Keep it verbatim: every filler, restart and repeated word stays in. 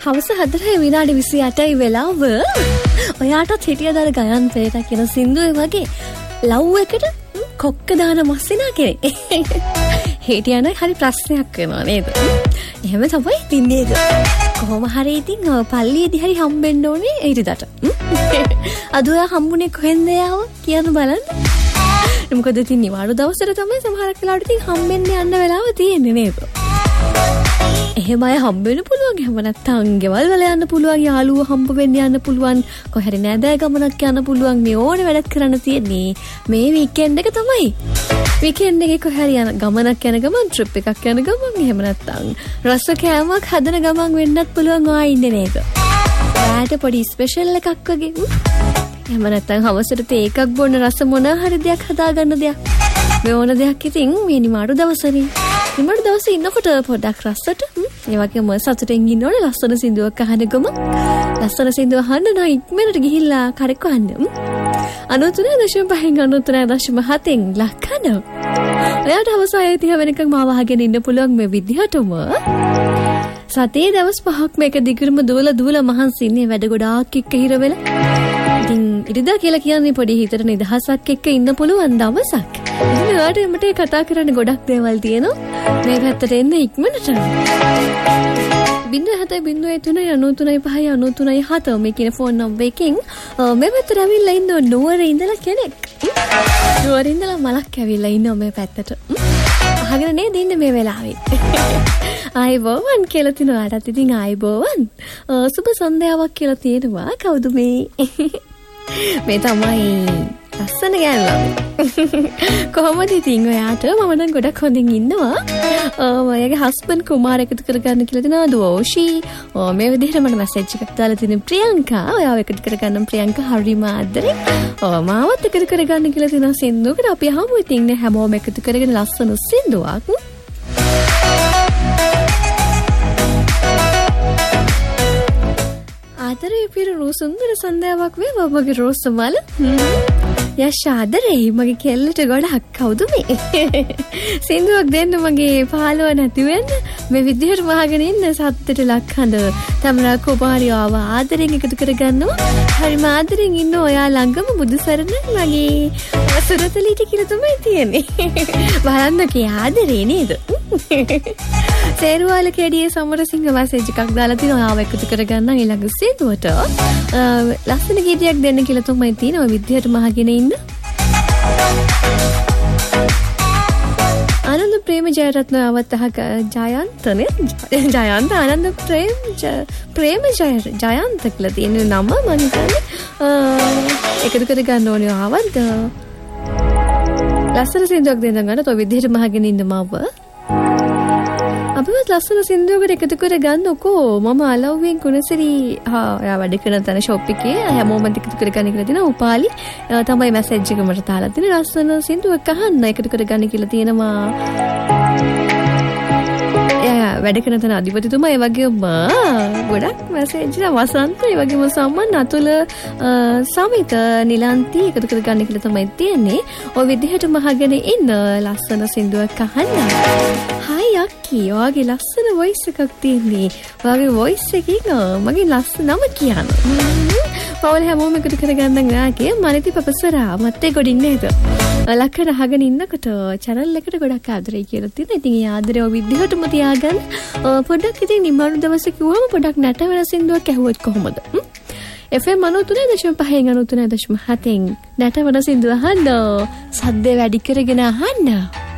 හවස හතරේ විනාඩි විසි අටයි වෙලාව. ඔයාටත් හිටියද අර ගයන් පෙරේරා කියන සින්දුවේ වගේ ලව් එකට කොක්ක දාන මස්සිනා කෙනෙක්. හිටියනම් හරි ප්‍රශ්නයක් වෙනවා නේද? එහෙම තමයි තින්නේ. කොහොම හරි ඉතින් පල්ලියේදී හරි හම්බෙන්න ඕනේ ඉරිදට. අද ඔයා හම්බුනේ කොහෙන්ද යාව කියන්න බලන්න. මොකද ඉතින් නිවාඩු දවසට තමයි සමහරක් වෙලාවට ඉතින් හම්බෙන්න යන්න වෙලාව තියෙන්නේ නේද? එහෙම අය හම්බෙන්න පුළුවන්. එහෙම නැත්නම් ගෙවල් වල යන්න පුළුවන්. යාළුවෝ හම්බ වෙන්න යන්න පුළුවන්. කොහරි නෑදෑ ගමනක් යන්න පුළුවන්. මේ ඕනේ වැඩක් කරන්න තියෙන්නේ මේ වීකෙන්ඩ් එක තමයි. වීකෙන්ඩ් එකේ කොහරි යන ගමනක් යන ගමන් ට්‍රිප් එකක් යන ගමන් එහෙම නැත්නම් රස කෑමක් හදන ගමන් වෙන්නත් පුළුවන් ඔයා ඉන්නේ නේද? ඔයාට පොඩි ස්පෙෂල් එකක් වගේ. එහෙම නැත්නම් හවසට තේ එකක් බොන්න රස මොන හරි දෙයක් හදාගන්න දෙයක්. මේ ඕන දෙයක් ඉතින් මේ නිමාඩු දවසනේ. නිමාඩු දවසේ ඉන්නකොට පොඩ්ඩක් රසට ඒ වගේම සතුටින් ඉන්න ඕනේ. ලස්සන සින්දුවක් අහන ගම. ලස්සන සින්දුව අහන්න නම් ඉක්මනට ගිහිල්ලා කරෙක් වහන්න. අනුතුනේ දශම පහෙන් අනුතුනේ දශම හතෙන් ලක්කන. ඔයාට හවස ආයේ තිය වෙනකන් මාව අහගෙන ඉන්න පුළුවන් මේ විදිහටම. සතේ දවස් පහක් මේක දිගටම දුවලා දුවලා මහන්සි ඉන්නේ වැඩ ගොඩාක් එක්ක හිර වෙලා. ඉතින් ඉරිදා කියලා කියන්නේ පොඩි හිතට නිදහසක් එක්ක ඉන්න පුළුවන් දවසක්. ඉතින් ඔයාට මට කතා කරන්න ගොඩක් දේවල් තියෙනවා. මේ පැත්තට එන්න ඉක්මනට. බින්දුව හතයි බින්දුව තුනයි අනූ තුනයි පහයි අනූ තුනයි හත මේ කියන ෆෝන් නම්බර් එකෙන් මේ පැත්තට ඇවිල්ලා ඉන්න නුවර ඉඳලා කෙනෙක්. නුවර ඉඳලා මලක් ඇවිල්ලා ඉන්නවා මේ පැත්තට. අහගෙන නේද ඉන්නේ මේ වෙලාවේ. ආයිබෝවන් කියලා තිනවාටත් ඉතින් ආයිබෝවන්. සුබ සන්ධ්‍යාවක් කියලා තියෙනවා. කවුද මේ? මේ තමයි ලස්සන ගෑනු. කොහොමද ඉතින් ඔයාට? මම නම් ගොඩක් හොඳින් ඉන්නවා. ඔයාගේ හස්බන්ඩ් කුමාර එකතු කරගන්න කියලා දෙනවා දෝෂි. මේ විදිහට මට මැසේජ් එකක් දාලා තියෙන ප්‍රියංකා. ඔයාව එකතු කරගන්න ප්‍රියංකා හරිම ආදරේ. මාවත් එකතු කරගන්න කියලා දෙනවා සින්දුවකට. අපි අහමු ඉතින් හැමෝම එකතු කරගෙන ලස්සන සින්දුවක්. ආදරේ පිරුණු සුන්දර සන්ධ්‍යාවක් වේවා මගේ රෝස මල. යශ් ආදරේ මගේ කෙල්ලට ගොඩක් කවුද මේ? සින්දුවක් දෙන්න මගේ පහලව නැති වෙන්න. මේ විදිහට වහගෙන ඉන්න සත්තට ලක්හඳ තමරා කුමාරිය ආව ආදරෙන් එකතු කරගන්නවා. හරිම ආදරෙන් ඉන්න ඔයා ළඟම බුදුසරණ මගේ සුරතලීට කියලා තමයි තියෙන්නේ. බලන්නකේ ආදරේ නේද? සේරුවාල කේඩියේ සමරසිංහ මැසේජ් එකක් දාලා තිනවා ආව එකතු කරගන්න ඊළඟ සින්දුවට. ලස්සන ගීතයක් දෙන්න කියලා තමයි තියෙන. ඔය විදිහට මහගෙන ඉන්න. ආනන්ද ප්‍රේම ජයරත්න අවත් අහ ජයන්තනේ ජයන්ත ආනන්ද ප්‍රේම ප්‍රේම ජය ජයන්ත කියලා තියෙන නම මම හිතන්නේ එකතු කරගන්න ඕනේ ආවද. ලස්සන සින්දුවක් දෙන්න ගන්න. ඔය විදිහට මහගෙන ඉන්න මව. අපිවත් ලස්සන සින්දුවකට එකතු කර ගන්නකෝ. මම අලව්වෙන් කුණසිරි හා ඔයා වැඩ කරන තැන ෂොප් එකේ හැමෝම එකතු කර ගන්න කියලා දෙනවා. උපාලි තමයි මැසේජ් එක මට දාලා තියෙන. ලස්සන සින්දුවක් අහන්න එකතු කර ගන්න කියලා තියෙනවා. එයා වැඩ කරන තැන අධිපතිතුමා. ඒ වගේම ගොඩක් මැසේජ් ලා වසන්ත ඒ වගේම සම්මන් අතුල සමිත නිලන්ති එකතු කර ගන්න කියලා තමයි තියෙන්නේ. ඔය විදිහටම අහගෙන ඉන්න ලස්සන සින්දුවක් අහන්න. හායි අක්කී ඔයාගේ ලස්සන වොයිස් එකක් තියෙන්නේ. ඔයාගේ වොයිස් එකකින් මගේ ලස්සන නම කියන්න. පවල් හැමෝම එකතු කරගන්න ඔයාගේ මනිති පපසරා මත්තේ ගොඩින් නේද? ලක්කන අහගෙන ඉන්නකොට channel එකට ගොඩක් ආදරේ කියලා තියෙනවා. ඉතින් ඒ ආදරේ ඔය විදිහටම තියාගන්න. පොඩ්ඩක් ඉතින් නිමාරු දවසේ කිව්වම පොඩ්ඩක් නැට වෙන සින්දුවක් ඇහුවොත් කොහොමද? එෆ් එම් අනූතුනේ දශම පහෙන් අනූතුනේ දශම හතෙන් නැට වෙන සින්දුව අහන්න. සද්දේ වැඩි කරගෙන අහන්න.